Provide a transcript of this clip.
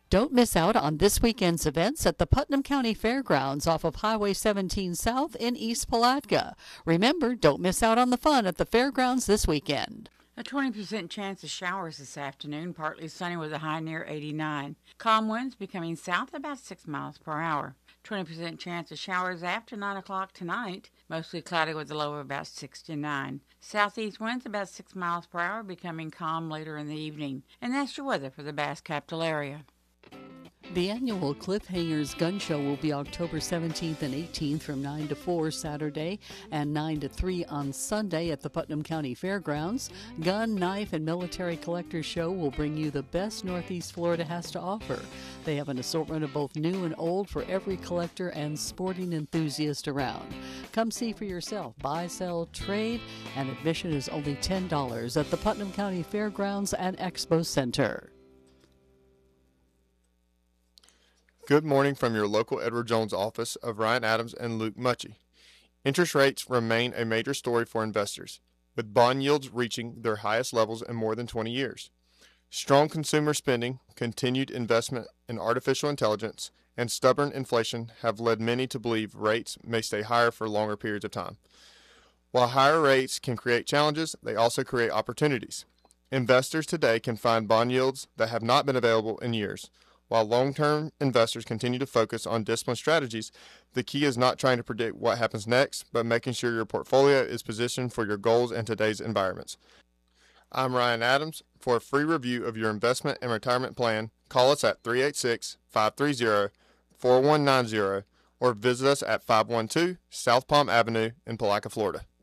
Don't miss out on this weekend's events at the Putnam County Fairgrounds off of Highway 17 South in East Palatka. Remember, don't miss out on the fun at the fairgrounds this weekend. A 20% chance of showers this afternoon, partly sunny with a high near 89. Calm winds becoming south about 6 miles per hour. 20% chance of showers after 9 o'clock tonight, mostly cloudy with a low of about 69. Southeast winds about 6 miles per hour, becoming calm later in the evening. And that's your weather for the Bass Capital area. The annual Cliffhangers Gun Show will be October 17th and 18th from 9 to 4 Saturday and 9 to 3 on Sunday at the Putnam County Fairgrounds. Gun, Knife, and Military Collectors Show will bring you the best Northeast Florida has to offer. They have an assortment of both new and old for every collector and sporting enthusiast around. Come see for yourself. Buy, sell, trade, and admission is only $10 at the Putnam County Fairgrounds and Expo Center. Good morning from your local Edward Jones office of Ryan Adams and Luke Mucci. Interest rates remain a major story for investors, with bond yields reaching their highest levels in more than 20 years. Strong consumer spending, continued investment in artificial intelligence, and stubborn inflation have led many to believe rates may stay higher for longer periods of time. While higher rates can create challenges, they also create opportunities. Investors today can find bond yields that have not been available in years. While long-term investors continue to focus on disciplined strategies, the key is not trying to predict what happens next, but making sure your portfolio is positioned for your goals in today's environments. I'm Ryan Adams. For a free review of your investment and retirement plan, call us at 386-530-4190 or visit us at 512 South Palm Avenue in Palatka, Florida.